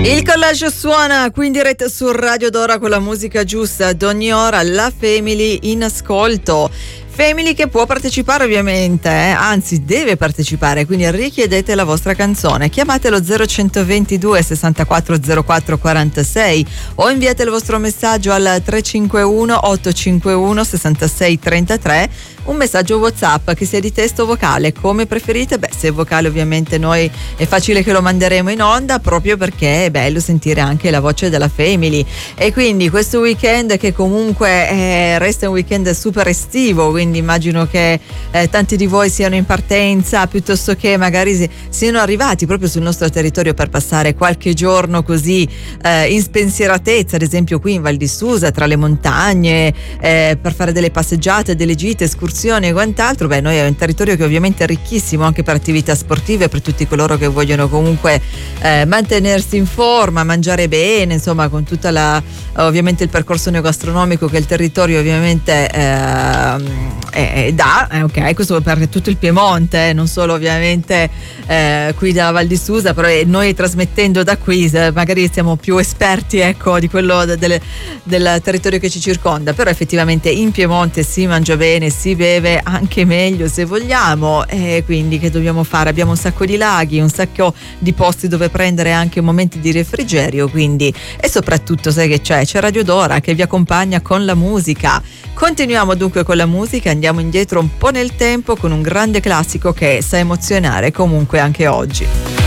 Il collage suona qui in diretta su Radio Dora con la musica giusta ad ogni ora, la Family in ascolto. Family che può partecipare ovviamente, anzi deve partecipare, quindi richiedete la vostra canzone, chiamatelo 0122 6404 46 o inviate il vostro messaggio al 351 851 66 33, un messaggio WhatsApp che sia di testo o vocale, come preferite. Se è vocale ovviamente noi è facile che lo manderemo in onda, proprio perché è bello sentire anche la voce della Family. E quindi questo weekend che comunque resta un weekend super estivo, quindi immagino che tanti di voi siano in partenza, piuttosto che magari siano arrivati proprio sul nostro territorio per passare qualche giorno così in spensieratezza, ad esempio qui in Val di Susa, tra le montagne, per fare delle passeggiate, delle gite, escursioni e quant'altro. Noi è un territorio che ovviamente è ricchissimo anche per attività sportive, per tutti coloro che vogliono comunque mantenersi in forma, mangiare bene, insomma, con tutta ovviamente il percorso neogastronomico che il territorio ovviamente dà, ok, questo per tutto il Piemonte, non solo ovviamente qui dalla Val di Susa, però noi trasmettendo da qui magari siamo più esperti, ecco, di quello del territorio che ci circonda, però effettivamente in Piemonte si mangia bene, si beve anche meglio se vogliamo, e quindi che dobbiamo fare? Abbiamo un sacco di laghi, un sacco di posti dove prendere anche momenti di refrigerio, quindi, e soprattutto sai che c'è Radio Dora che vi accompagna con la musica. Continuiamo dunque con la musica, andiamo indietro un po' nel tempo con un grande classico che sa emozionare comunque anche oggi.